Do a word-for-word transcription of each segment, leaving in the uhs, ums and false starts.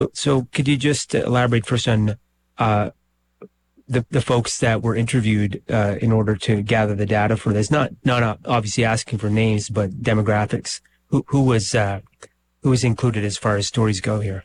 So could you just elaborate first on uh, the the folks that were interviewed uh, in order to gather the data for this? Not not uh, obviously asking for names, but demographics. Who who was uh, who was included as far as stories go here?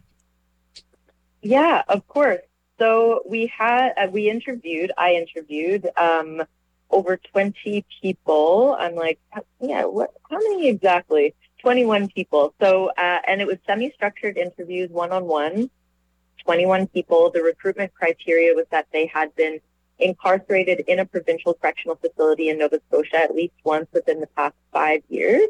Yeah, of course. So we had uh, we interviewed, I interviewed um, over twenty people. I'm like, yeah, what? How many exactly? twenty-one people. So uh, and it was semi-structured interviews, one-on-one. twenty-one people. The recruitment criteria was that they had been incarcerated in a provincial correctional facility in Nova Scotia at least once within the past five years,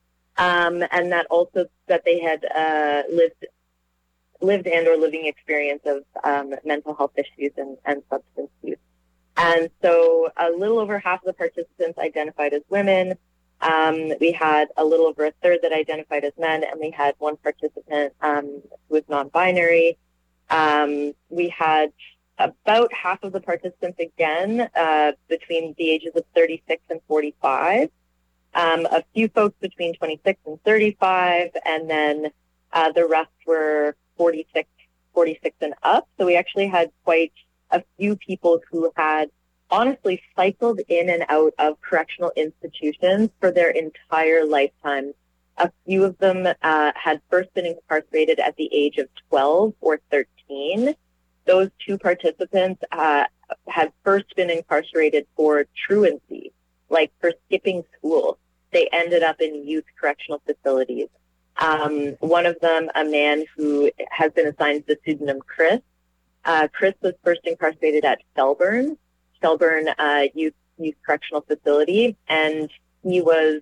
um, and that also that they had uh, lived lived and or living experience of um, mental health issues and, and substance use. And so a little over half of the participants identified as women. Um, we had a little over a third that identified as men, and we had one participant um, who was non-binary. Um, we had about half of the participants again uh, between the ages of thirty-six and forty-five. Um, a few folks between twenty-six and thirty-five, and then uh, the rest were forty-six, forty-six and up. So we actually had quite a few people who had honestly cycled in and out of correctional institutions for their entire lifetime. A few of them uh, had first been incarcerated at the age of twelve or thirteen. Those two participants uh, had first been incarcerated for truancy, like for skipping school. They ended up in youth correctional facilities. Um, one of them, a man who has been assigned the pseudonym Chris. Uh, Chris was first incarcerated at Shelburne, Shelburne uh, Youth Youth Correctional Facility, and he was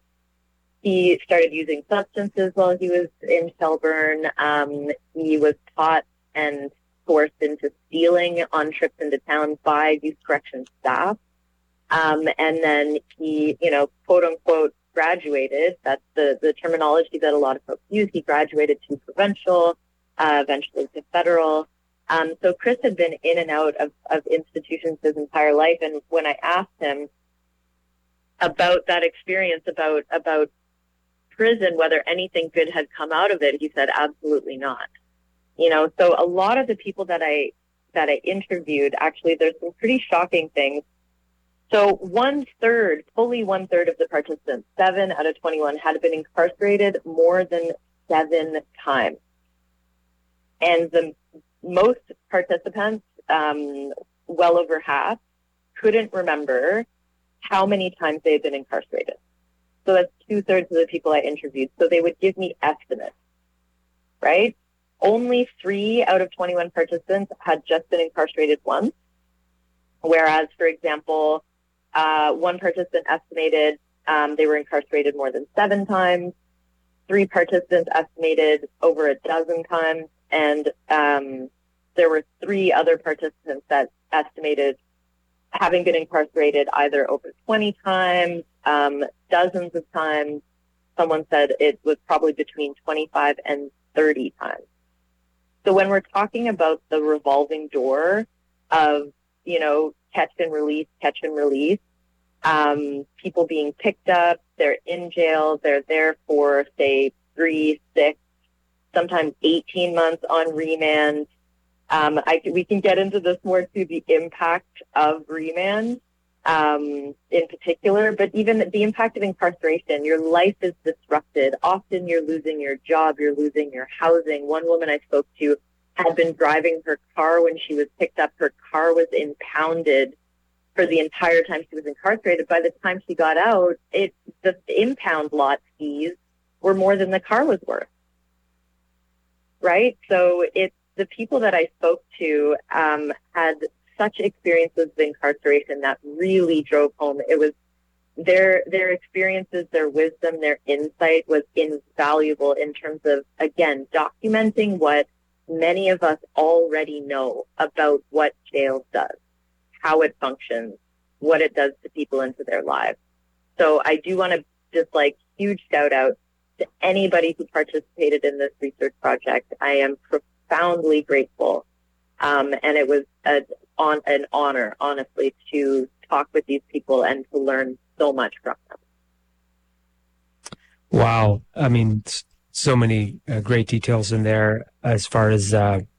he started using substances while he was in Shelburne. Um, he was taught and forced into stealing on trips into town by youth correction staff. Um, and then he, you know, quote unquote, graduated. That's the, the terminology that a lot of folks use. He graduated to provincial, uh, eventually to federal. Um, so Chris had been in and out of, of institutions his entire life. And when I asked him about that experience, about, about prison, whether anything good had come out of it, he said, absolutely not. You know, so a lot of the people that I, that I interviewed, actually, there's some pretty shocking things. So one third, fully one third of the participants, seven out of twenty-one, had been incarcerated more than seven times. And the most participants, um, well over half, couldn't remember how many times they had been incarcerated. So that's two thirds of the people I interviewed. So they would give me estimates, right? Only three out of twenty-one participants had just been incarcerated once. Whereas, for example, Uh, one participant estimated um, they were incarcerated more than seven times. Three participants estimated over a dozen times. And um, there were three other participants that estimated having been incarcerated either over twenty times, um, dozens of times. Someone said it was probably between twenty-five and thirty times. So when we're talking about the revolving door of, you know, catch and release, catch and release, um, people being picked up, they're in jail, they're there for, say, three, six, sometimes eighteen months on remand. Um, I, we can get into this more to the impact of remand um, in particular, but even the impact of incarceration, your life is disrupted. Often you're losing your job, you're losing your housing. One woman I spoke to had been driving her car when she was picked up. Her car was impounded for the entire time she was incarcerated. By the time she got out, it the impound lot fees were more than the car was worth, right? So it's the people that I spoke to um, had such experiences of incarceration that really drove home. It was their their experiences, their wisdom, their insight was invaluable in terms of, again, documenting what many of us already know about what jail does, how it functions, what it does to people into their lives. So I do want to just like huge shout out to anybody who participated in this research project. I am profoundly grateful. Um, and it was a, on, an honor, honestly, to talk with these people and to learn so much from them. Wow. I mean, so many uh, great details in there as far as uh,